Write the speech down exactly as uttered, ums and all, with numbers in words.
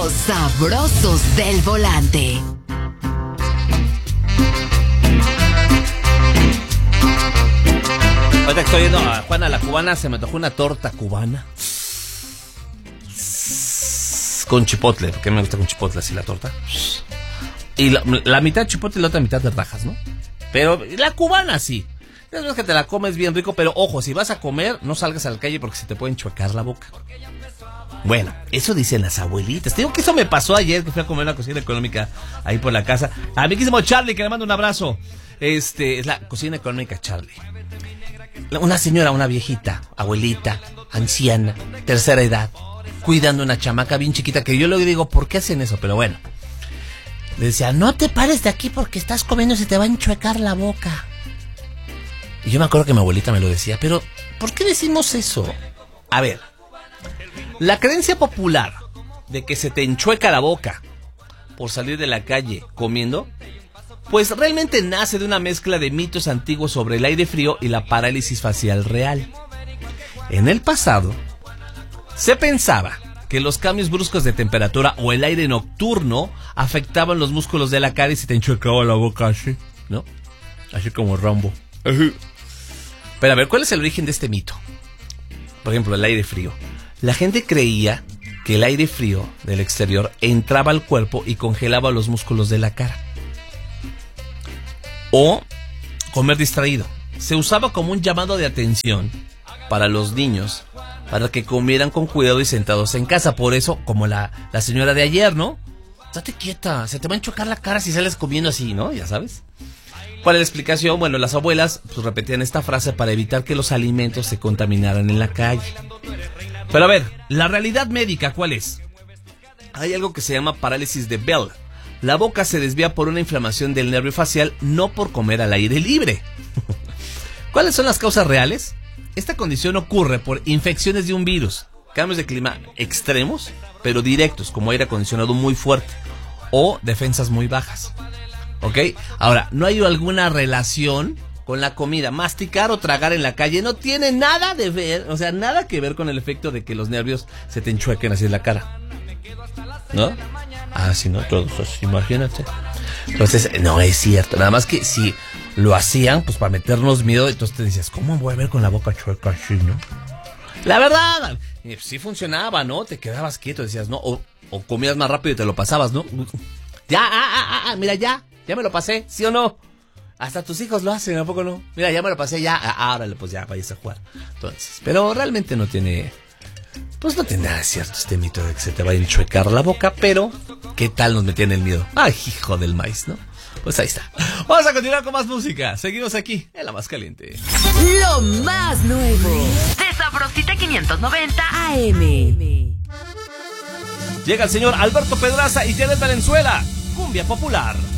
Los sabrosos del volante. Ahorita que estoy viendo a Juana la Cubana, se me antojó una torta cubana con chipotle, porque me gusta con chipotle así la torta. Y la, la mitad chipotle y la otra mitad de rajas, ¿no? Pero la cubana sí. Es verdad que te la comes bien rico, pero ojo, si vas a comer, no salgas a la calle porque se te puede enchuecar la boca. Bueno, eso dicen las abuelitas. Te digo que eso me pasó ayer que fui a comer una cocina económica ahí por la casa. Amiguísimo Charlie, que le mando un abrazo. Este, es la cocina económica Charlie. Una señora, una viejita, abuelita, anciana, tercera edad, cuidando una chamaca bien chiquita, que yo le digo, ¿por qué hacen eso? Pero bueno, le decía, no te pares de aquí porque estás comiendo y se te va a enchuecar la boca. Y yo me acuerdo que mi abuelita me lo decía, pero ¿por qué decimos eso? A ver, la creencia popular de que se te enchueca la boca por salir de la calle comiendo, pues realmente nace de una mezcla de mitos antiguos sobre el aire frío y la parálisis facial real. En el pasado, se pensaba que los cambios bruscos de temperatura o el aire nocturno afectaban los músculos de la cara y se te enchuecaba la boca así, ¿no? Así como Rambo. Pero a ver, ¿cuál es el origen de este mito? Por ejemplo, el aire frío. La gente creía que el aire frío del exterior entraba al cuerpo y congelaba los músculos de la cara. O comer distraído. Se usaba como un llamado de atención para los niños, para que comieran con cuidado y sentados en casa. Por eso, como la, la señora de ayer, ¿no? Date quieta, se te va a enchocar la cara si sales comiendo así, ¿no? Ya sabes. ¿Cuál es la explicación? Bueno, las abuelas pues, repetían esta frase para evitar que los alimentos se contaminaran en la calle. Pero a ver, la realidad médica, ¿cuál es? Hay algo que se llama parálisis de Bell. La boca se desvía por una inflamación del nervio facial, no por comer al aire libre. ¿Cuáles son las causas reales? Esta condición ocurre por infecciones de un virus, cambios de clima extremos, pero directos, como aire acondicionado muy fuerte, o defensas muy bajas. ¿Ok? Ahora, no hay alguna relación con la comida. Masticar o tragar en la calle no tiene nada de ver, o sea, nada que ver con el efecto de que los nervios se te enchuequen así en la cara. ¿No? Ah, sí, no, todos, imagínate. Entonces, no es cierto. Nada más que si lo hacían, pues para meternos miedo, entonces te decías, ¿cómo voy a ver con la boca chueca así, no? La verdad, sí funcionaba, ¿no? Te quedabas quieto, decías, ¿no? O, o comías más rápido y te lo pasabas, ¿no? Ya, ah, ah, ah, mira, ya, ya me lo pasé, ¿sí o no? Hasta tus hijos lo hacen, ¿a poco no? Mira, ya me lo pasé, ya, ah, órale, pues ya, vayas a jugar. Entonces, pero realmente no tiene... Pues no tiene nada de cierto este mito de que se te va a enchuecar la boca, pero ¿qué tal nos metían el miedo? Ay, hijo del maíz, ¿no? Pues ahí está. Vamos a continuar con más música. Seguimos aquí en La Más Caliente. Lo más nuevo de Sabrosita quinientos noventa A M. Llega el señor Alberto Pedraza y Janet Valenzuela. Cumbia popular.